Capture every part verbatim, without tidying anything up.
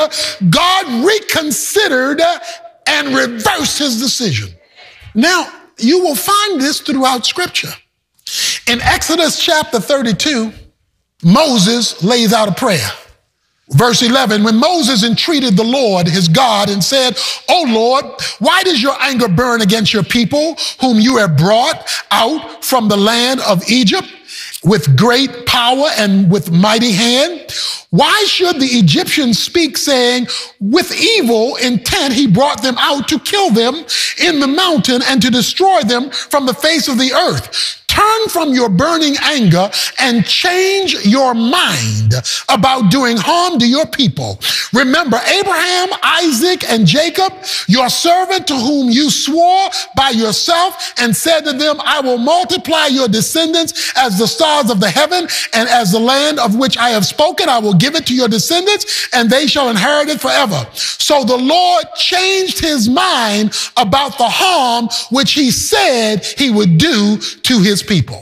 anger, God reconsidered and reversed his decision. Now, you will find this throughout Scripture. In Exodus chapter thirty-two, Moses lays out a prayer. Verse eleven, when Moses entreated the Lord, his God, and said, "O Lord, why does your anger burn against your people, whom you have brought out from the land of Egypt with great power and with mighty hand? Why should the Egyptians speak, saying, with evil intent he brought them out to kill them in the mountain and to destroy them from the face of the earth? Turn from your burning anger and change your mind about doing harm to your people. Remember Abraham, Isaac, and Jacob, your servant, to whom you swore by yourself and said to them, I will multiply your descendants as the stars of the heaven, and as the land of which I have spoken, I will give it to your descendants, and they shall inherit it forever." So the Lord changed his mind about the harm which he said he would do to his people.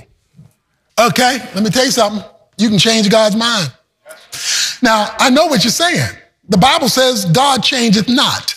Okay, let me tell you something. You can change God's mind. Now, I know what you're saying. The Bible says God changeth not.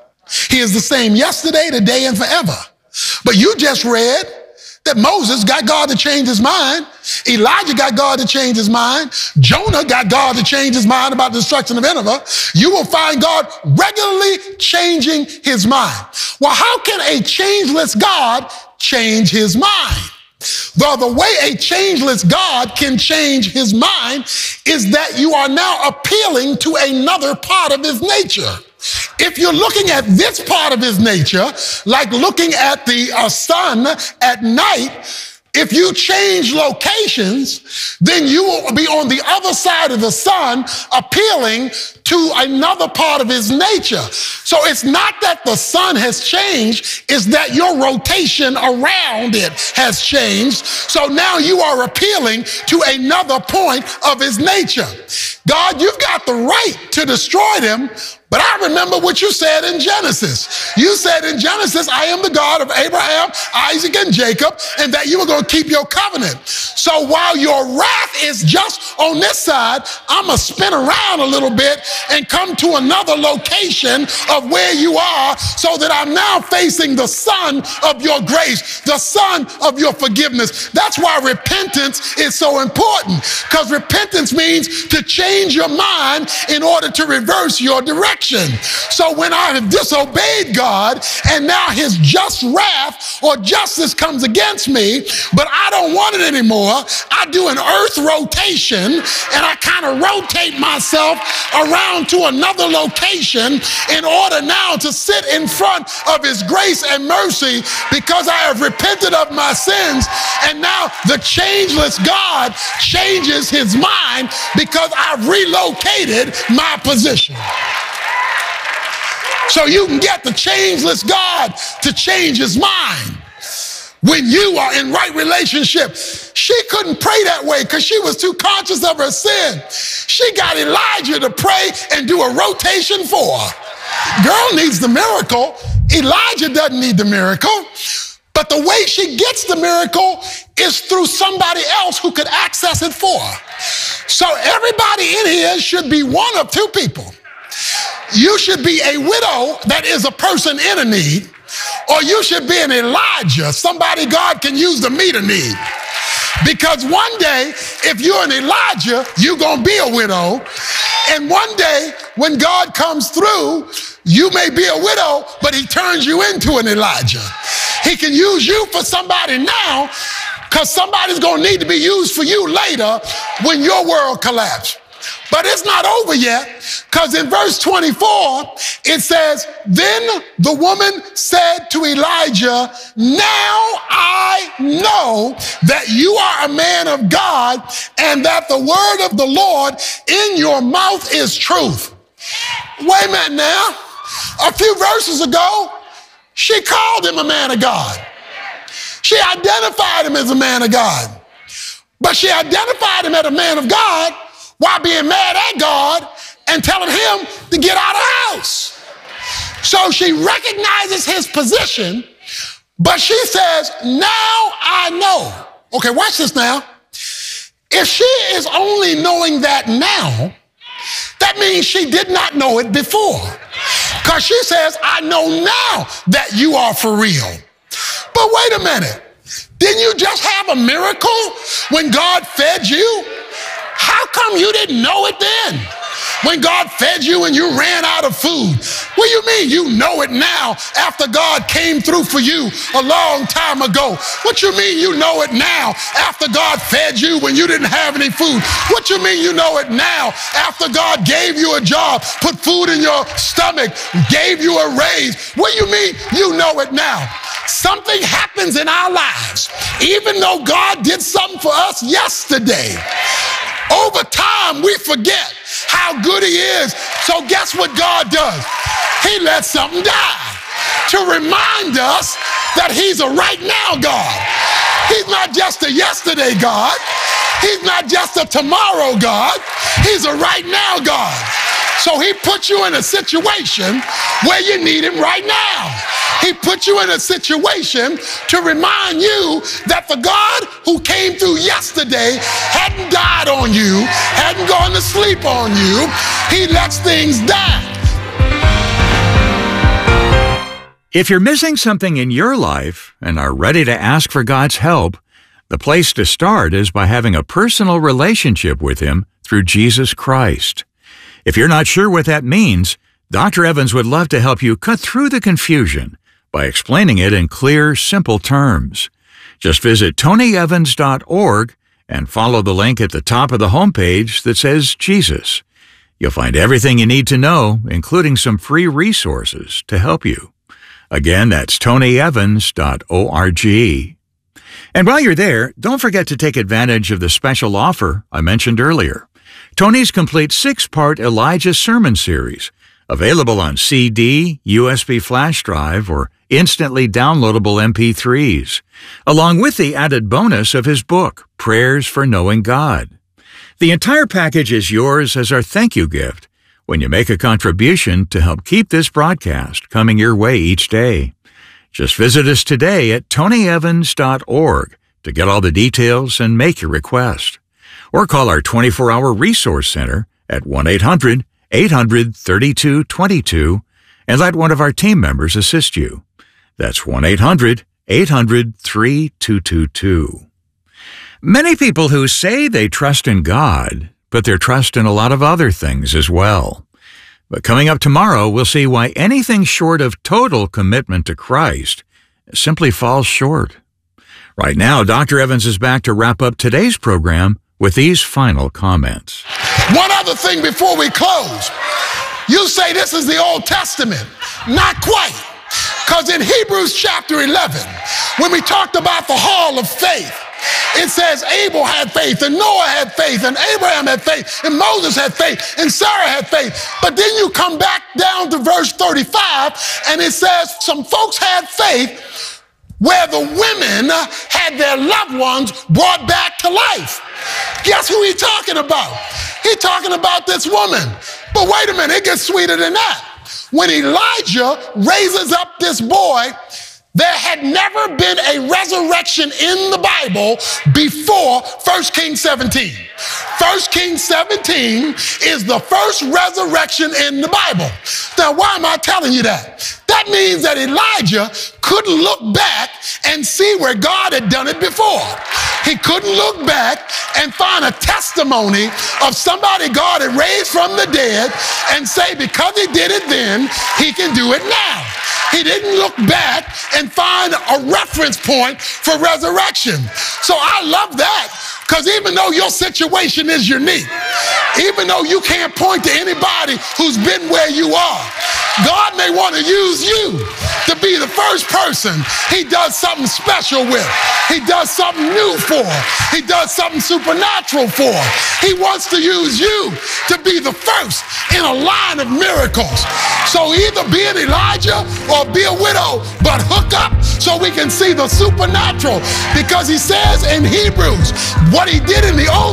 He is the same yesterday, today, and forever. But you just read that Moses got God to change his mind. Elijah got God to change his mind. Jonah got God to change his mind about the destruction of Nineveh. You will find God regularly changing his mind. Well, how can a changeless God change his mind? Well, the way a changeless God can change his mind is that you are now appealing to another part of his nature. If you're looking at this part of his nature, like looking at the uh, sun at night, if you change locations, then you will be on the other side of the sun appealing to another part of his nature. So it's not that the sun has changed, it's that your rotation around it has changed. So now you are appealing to another point of his nature. God, you've got the right to destroy them, but I remember what you said in Genesis. You said in Genesis, I am the God of Abraham, Isaac, and Jacob, and that you were going to keep your covenant. So while your wrath is just on this side, I'm going to spin around a little bit and come to another location of where you are, so that I'm now facing the sun of your grace, the sun of your forgiveness. That's why repentance is so important, because repentance means to change your mind in order to reverse your direction. So when I have disobeyed God and now his just wrath or justice comes against me, but I don't want it anymore, I do an earth rotation and I kind of rotate myself around to another location in order now to sit in front of his grace and mercy, because I have repented of my sins. And now the changeless God changes his mind because I've relocated my position. So you can get the changeless God to change his mind when you are in right relationship. She couldn't pray that way because she was too conscious of her sin. She got Elijah to pray and do a rotation for her. Girl needs the miracle. Elijah doesn't need the miracle. But the way she gets the miracle is through somebody else who could access it for her. So everybody in here should be one of two people. You should be a widow that is a person in a need, or you should be an Elijah, somebody God can use to meet a need. Because one day, if you're an Elijah, you're going to be a widow. And one day, when God comes through, you may be a widow, but he turns you into an Elijah. He can use you for somebody now, because somebody's going to need to be used for you later when your world collapses. But it's not over yet, because in verse twenty-four, it says, then the woman said to Elijah, now I know that you are a man of God, and that the word of the Lord in your mouth is truth. Wait a minute now. A few verses ago, she called him a man of God. She identified him as a man of God. But she identified him as a man of God while being mad at God and telling him to get out of the house. So she recognizes his position, but she says, now I know. Okay, watch this now. If she is only knowing that now, That means she did not know it before. Because she says, I know now that you are for real. But wait a minute. Didn't you just have a miracle when God fed you? How come you didn't know it then? When God fed you and you ran out of food. What do you mean you know it now after God came through for you a long time ago? What you mean you know it now after God fed you when you didn't have any food? What you mean you know it now after God gave you a job, put food in your stomach, gave you a raise? What do you mean you know it now? Something happens in our lives, even though God did something for us yesterday. Over time, we forget how good he is. So guess what God does? He lets something die to remind us that he's a right now God. He's not just a yesterday God. He's not just a tomorrow God. He's a right now God. So he puts you in a situation where you need him right now. He put you in a situation to remind you that the God who came through yesterday hadn't died on you, hadn't gone to sleep on you. He lets things die. If you're missing something in your life and are ready to ask for God's help, the place to start is by having a personal relationship with him through Jesus Christ. If you're not sure what that means, Doctor Evans would love to help you cut through the confusion by explaining it in clear, simple terms. Just visit tony evans dot org and follow the link at the top of the homepage that says Jesus. You'll find everything you need to know, including some free resources to help you. Again, that's tony evans dot org. And while you're there, don't forget to take advantage of the special offer I mentioned earlier. Tony's complete six-part Elijah sermon series, available on C D, U S B flash drive, or instantly downloadable M P threes, along with the added bonus of his book, Prayers for Knowing God. The entire package is yours as our thank you gift when you make a contribution to help keep this broadcast coming your way each day. Just visit us today at tony evans dot org to get all the details and make your request. Or call our twenty-four hour resource center at one eight hundred eight hundred thirty-two twenty-two and let one of our team members assist you. That's one eight hundred eight hundred thirty-two twenty-two. Many people who say they trust in God, but they trust in a lot of other things as well. But coming up tomorrow, we'll see why anything short of total commitment to Christ simply falls short. Right now, Doctor Evans is back to wrap up today's program with these final comments. One other thing before we close. You say this is the Old Testament. Not quite. Because in Hebrews chapter eleven, when we talked about the hall of faith, it says Abel had faith, and Noah had faith, and Abraham had faith, and Moses had faith, and Sarah had faith. But then you come back down to verse thirty-five, and it says some folks had faith where the women had their loved ones brought back to life. Guess who he's talking about? He's talking about this woman. But wait a minute, it gets sweeter than that. When Elijah raises up this boy, there had never been a resurrection in the Bible before First Kings seventeen. First Kings seventeen is the first resurrection in the Bible. Now, why am I telling you that? That means that Elijah couldn't look back and see where God had done it before. He couldn't look back and find a testimony of somebody God had raised from the dead and say, because he did it then, he can do it now. He didn't look back and find a reference point for resurrection. So I love that, because even though your situation is unique, even though you can't point to anybody who's been where you are, God may want to use you to be the first person he does something special with. He does something new for. He does something supernatural for. He wants to use you to be the first in a line of miracles. So either be an Elijah or be a widow, but hook up so we can see the supernatural. Because he says in Hebrews, what he did in the Old